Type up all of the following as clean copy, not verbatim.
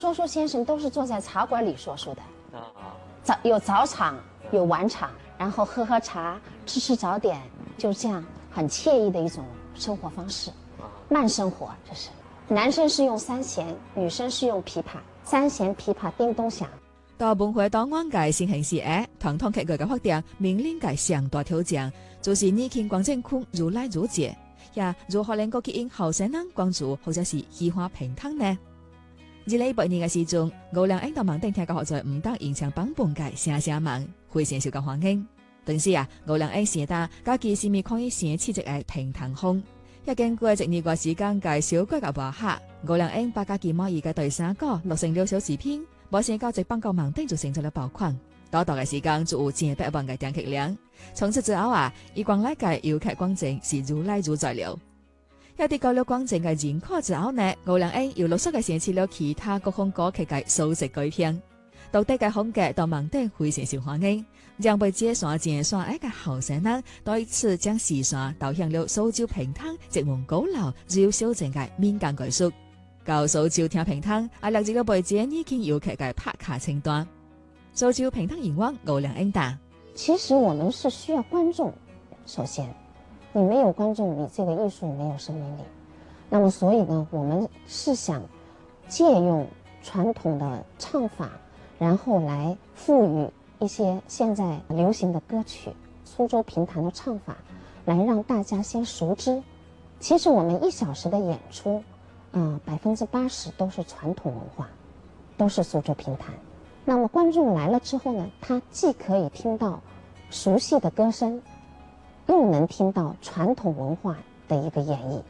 说书先生都是坐在茶馆里说书的有早场有晚场，然后喝喝茶吃早点，就这样很惬意的一种生活方式，慢生活。这是男生是用三弦，女生是用琵琶，三弦琵琶叮咚响。 到本會檔案界先行時堂堂劇嘅發展面臨嘅上大挑戰，就是年輕觀眾群越來越少，也如何能夠吸引後生人關注或者是喜歡評彈呢？2018年嘅時鐘，歐陽英到網頂聽嘅學在唔當影響版本嘅寫寫網，非常受到歡迎。但是歐陽英寫得家己是咪可以寫起一個評彈風？一經過一年個時間嘅小改嘅話下，歐陽英把家己滿意嘅對三個錄成了小視頻。冇寫交直幫個網頂就成咗了爆款，短短嘅時間就有100萬嘅點擊量。從此之後以廣來嘅遊客觀眾是越來越在了。有啲高了觀眾嘅認可之後呢，歐陽英又陸續嘅寫起了其他各項歌曲嘅數值改編，獨特嘅風格到網頂非常受歡迎，讓被接線前線嘅後生人對此將視線導向了蘇州評彈節目高樓只要小眾嘅民間藝術。到蘇州聽評彈，列入了背景已經遊客嘅拍卡清單。蘇州評彈人王歐陽英答： 其實我們是需要觀眾，首先，你沒有觀眾，你這個藝術沒有生命力。那麼所以呢，我們是想借用傳統的唱法，然後來賦予一些現在流行的歌曲，蘇州評彈的唱法，來讓大家先熟知。其實我們1小時的演出，80%都是傳統文化，都是蘇州評彈。那麼觀眾來了之後呢，他既可以聽到熟悉的歌聲，又能聽到傳統文化的一個演繹。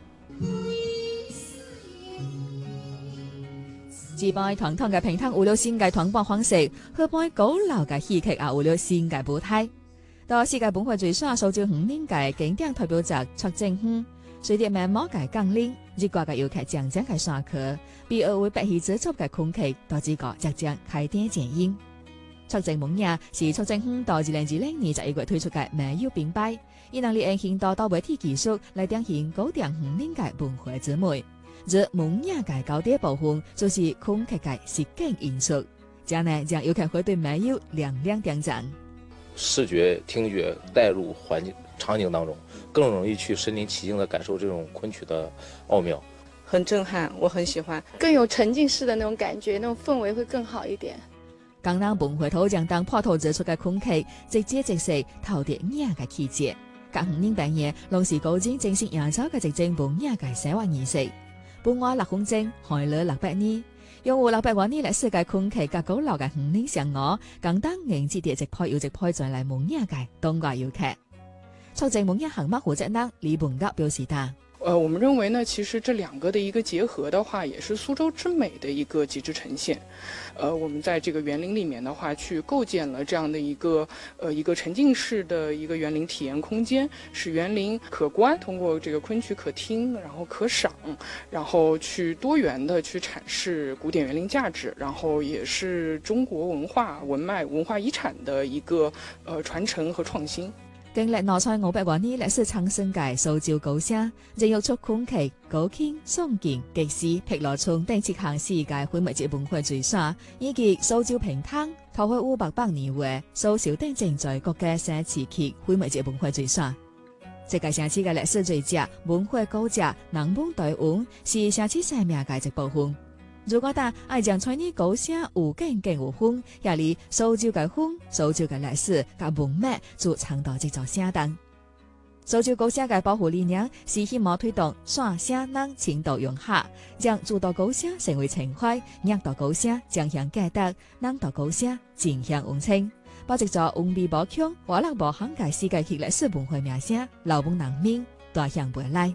自擺堂堂嘅評彈有了新嘅傳播方式，去擺高樓嘅戲劇有了新嘅舞台。到世界本會最耍蘇州5年嘅經典代表作《出征哼》，隨著慢慢嘅降臨，日國嘅遊客漸漸嘅刷客，比而為白戲製作嘅空氣，導致個逐漸開店經營。出征夢也是出征哼到2020年11月推出嘅沒有品牌，以能力現到到媒體技術來展現高調5年嘅本會之美。而夢也嘅高低部分就是空氣嘅實景因素，這樣呢讓遊客會對沒有亮亮點讚。 視覺、聽覺帶入環境場景當中，更容易去身臨其境地感受這種昆曲的奧妙。 很震撼，我很喜歡，更有沉浸式的那種感覺，那種氛圍會更好一點。 江南本會土將當破土而出嘅空氣，直接直視透着野嘅氣節。隔5年半夜，龍時高精正式揚州嘅直正本野嘅生活儀式。本話6公正，害了600年。用戶600多年歷史嘅空氣隔高樓嘅5年上我，更當迎接啲直派要直派再嚟夢野嘅東華遊客。出征夢野行乜負責人李本格表示他。 我們認為呢，其實這兩個的一個結合的話，也是蘇州之美的一個極致呈現。我們在這個園林裡面的話，去構建了這樣的一個沉浸式的一個園林體驗空間，使園林可觀，通過這個昆曲可聽，然後可賞，然後去多元的去闡釋古典園林價值，然後也是中國文化文脈文化遺產的一個傳承和創新。 經歷內在500多年歷史產生嘅蘇州高聲，仍有出空氣、高傾、松健、極視、劈羅松等設行世界會美節本會最耍，以及蘇州評彈、桃花500年會、蘇小等正在國嘅寫詞劇會美節本會最耍。這個城市嘅歷史最佳文化高價南本台灣是城市生命嘅一部分。如果但愛將在呢高聲有景更有風，也離蘇州嘅風、蘇州嘅歷史及文脈就倡導製作相當。蘇州高聲嘅保護理念是希望推動雙聲能深度融合，讓主導高聲成為情懷，讓到高聲將向價值，讓到高聲正向溫情，保持咗文筆寶強、華蘭寶行嘅世界級歷史文化名聲，老本難免大向未來。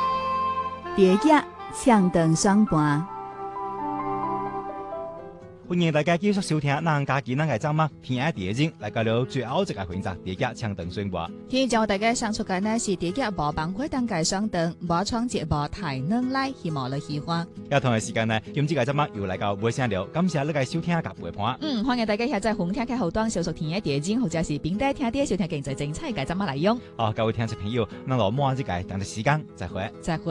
蝶野唱斷雙盤， 歡迎大家繼續收聽咱家己咱嘅節目天下第一經，來到了最後一個環節，第一槍燈宣佈。 天朝大家上出嘅呢是第一播幫會當界上燈，播創節目台能來希望來喜歡。 有同嘅時間呢，今次嘅節目又嚟到尾聲了，感謝你嘅收聽及陪伴。 歡迎大家下載紅聽嘅後端小說天下第一經，或者是邊啲聽啲收聽經濟精彩嘅節目來用。 各位聽眾朋友，咱落幕呢個等嘅時間再會。